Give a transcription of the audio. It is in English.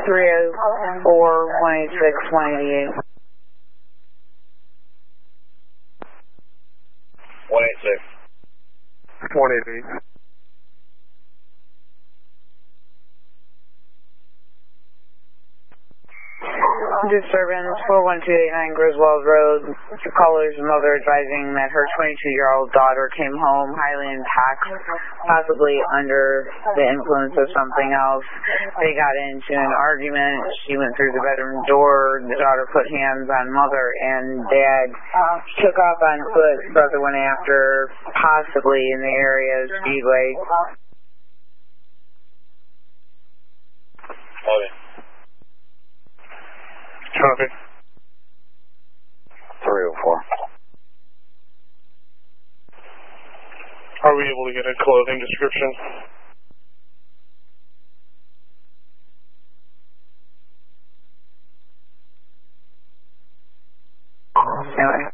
304, 186, 188. 186. 188. Disturbance 41289 Griswold Road. The caller's mother advising that her 22-year-old daughter came home highly intoxicated, possibly under the influence of something else. They got into an argument. She went through the bedroom door. The daughter put hands on mother, and dad took off on foot. Brother went after, possibly in the area of Speedway. Okay. Copy. 304. Are we able to get a clothing description? Anyway.